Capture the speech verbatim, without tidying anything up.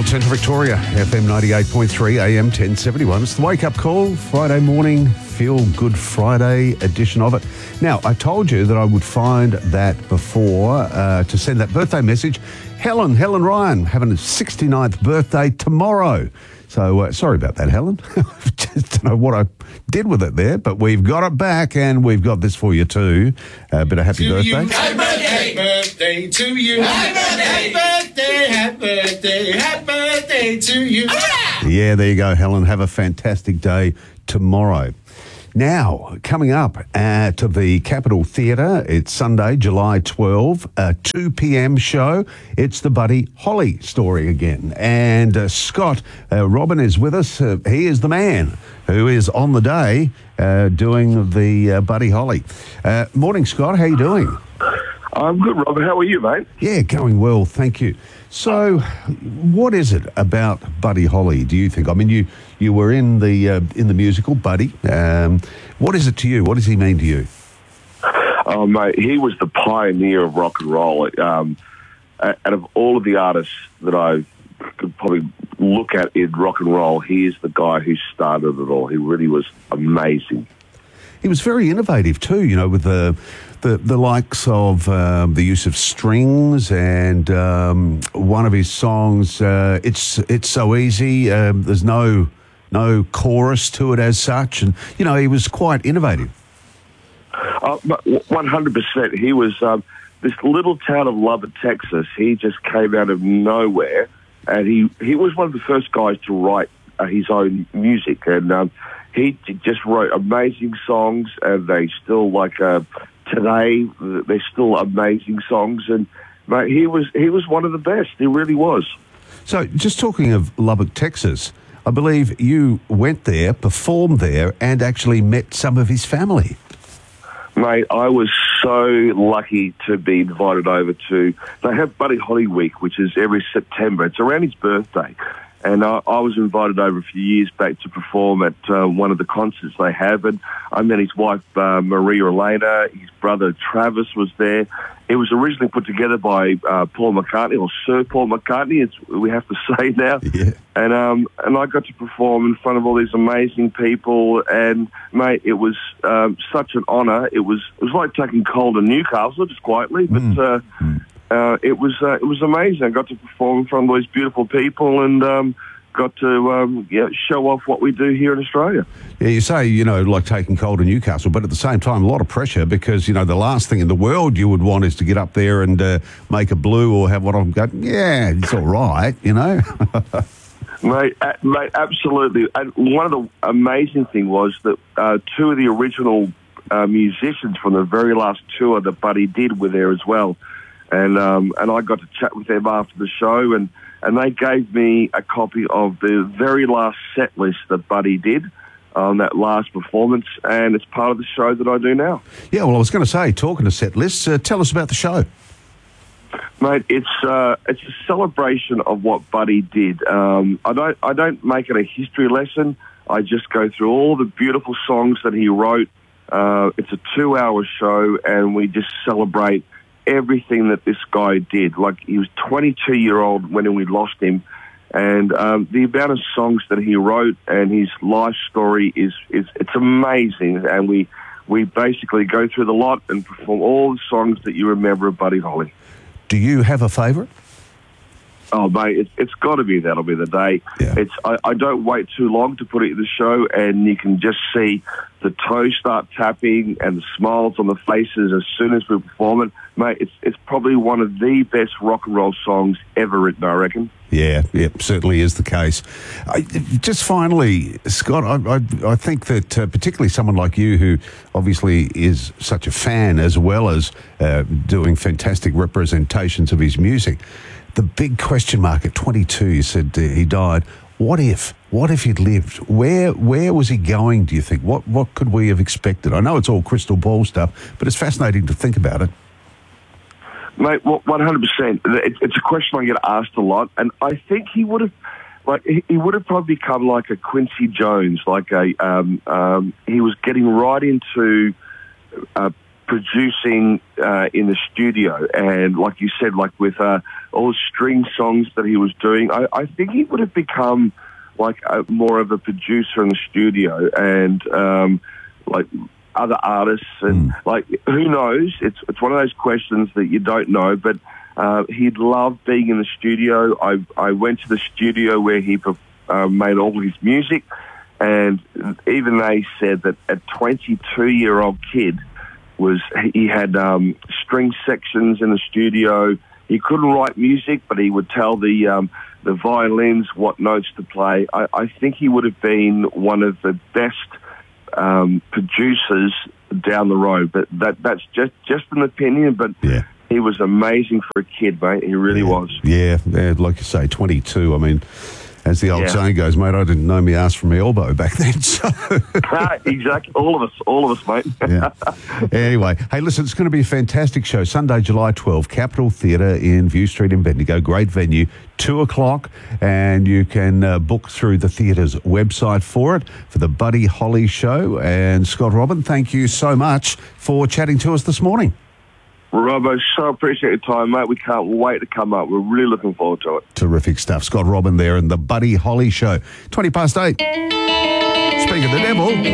Gold Centre Victoria, F M ninety-eight point three, A M ten seventy-one. It's the Wake Up Call, Friday morning, Feel Good Friday edition of it. Now, I told you that I would find that before uh, to send that birthday message. Helen, Helen Ryan, having a sixty-ninth birthday tomorrow. So, uh, sorry about that, Helen. Just don't know what I did with it there, but we've got it back and we've got this for you too. A bit of happy to birthday. You. Happy birthday. Happy birthday to you. Happy birthday. Happy birthday. Happy birthday. Happy birthday to you. Ah! Yeah, there you go, Helen. Have a fantastic day tomorrow. Now, coming up at the Capitol Theatre, it's Sunday, July twelfth, a two p.m. show. It's the Buddy Holly story again. And uh, Scott uh, Robin is with us. Uh, he is the man who is on the day uh, doing the uh, Buddy Holly. Uh, morning, Scott. How you doing? I'm good, Robert. How are you, mate? Yeah, going well, thank you. So, what is it about Buddy Holly, do you think? I mean, you, you were in the uh, in the musical, Buddy. Um, what is it to you? What does he mean to you? Oh, mate, he was the pioneer of rock and roll. Um, out of all of the artists that I could probably look at in rock and roll, he is the guy who started it all. He really was amazing. He was very innovative too, you know, with the the, the likes of um, the use of strings and um, one of his songs, uh, "It's It's So Easy." Um, there's no no chorus to it as such, and you know, he was quite innovative. Uh, one hundred percent. He was um, this little town of Lubbock, Texas. He just came out of nowhere, and he he was one of the first guys to write uh, his own music, and um, he just wrote amazing songs, and they still like. Uh, Today, they're still amazing songs, and mate, he was he was one of the best. He really was. So, just talking of Lubbock, Texas, I believe you went there, performed there, and actually met some of his family. Mate, I was so lucky to be invited over to. They have Buddy Holly Week, which is every September. It's around his birthday. And I, I was invited over a few years back to perform at uh, one of the concerts they have. And I met his wife, uh, Maria Elena. His brother, Travis, was there. It was originally put together by uh, Paul McCartney, or Sir Paul McCartney, it's, we have to say now. Yeah. And um, and I got to perform in front of all these amazing people. And, mate, it was um, such an honour. It was it was like taking cold in Newcastle, just quietly. But Mm. uh, Mm. Uh, it was uh, it was amazing. I got to perform in front of those beautiful people and um, got to um, yeah, show off what we do here in Australia. Yeah, you say, you know, like taking cold in Newcastle, but at the same time, a lot of pressure because, you know, the last thing in the world you would want is to get up there and uh, make a blue or have one of them go, yeah, it's all right, you know. Mate, uh, mate, absolutely. And one of the amazing thing was that uh, two of the original uh, musicians from the very last tour that Buddy did were there as well. And um, and I got to chat with them after the show, and, and they gave me a copy of the very last set list that Buddy did on that last performance, and it's part of the show that I do now. Yeah, well, I was going to say, talking to set lists, uh, tell us about the show. Mate, it's uh, it's a celebration of what Buddy did. Um, I don't I don't make it a history lesson. I just go through all the beautiful songs that he wrote. Uh, it's a two-hour show, and we just celebrate everything that this guy did. Like, he was twenty-two year old when we lost him, and um, the amount of songs that he wrote and his life story is, is it's amazing. And we we basically go through the lot and perform all the songs that you remember of Buddy Holly. Do you have a favourite? Oh, mate, it's, it's got to be That'll Be the Day. Yeah. It's I, I don't wait too long to put it in the show, and you can just see the toes start tapping and the smiles on the faces as soon as we perform it. Mate, it's it's probably one of the best rock and roll songs ever written, I reckon. Yeah, yeah, certainly is the case. I, just finally, Scott, I, I, I think that uh, particularly someone like you, who obviously is such a fan as well as uh, doing fantastic representations of his music, the big question mark at twenty-two, you said uh, he died. What if? What if he'd lived? Where Where was he going, do you think? What What could we have expected? I know it's all crystal ball stuff, but it's fascinating to think about it. Mate, one hundred percent. It's a question I get asked a lot, and I think he would have, like, he would have probably become like a Quincy Jones, like a, um, um, he was getting right into uh, producing uh, in the studio. And like you said, like with uh, all the string songs that he was doing, I, I think he would have become like a, more of a producer in the studio, and um, like other artists, and mm. like who knows? It's it's one of those questions that you don't know. But uh, he loved being in the studio. I I went to the studio where he uh, made all his music, and even they said that a twenty-two year old kid was he had um, string sections in the studio. He couldn't write music, but he would tell the um, the violins what notes to play. I, I think he would have been one of the best um, producers down the road. But that that's just, just an opinion. But yeah. he was amazing for a kid, mate. He really yeah. was. Yeah, yeah, like you say, twenty-two. I mean, as the old yeah. saying goes, mate, I didn't know me ass from my elbow back then. So exactly. All of us. All of us, mate. yeah. Anyway, hey, listen, it's going to be a fantastic show. Sunday, July twelfth, Capitol Theatre in View Street in Bendigo. Great venue, two o'clock, and you can uh, book through the theatre's website for it, for the Buddy Holly Show. And Scott Robin, thank you so much for chatting to us this morning. Robbo, so appreciate your time, mate. We can't wait to come up. We're really looking forward to it. Terrific stuff. Scott Robin there and the Buddy Holly Show. twenty past eight. Speak of the devil.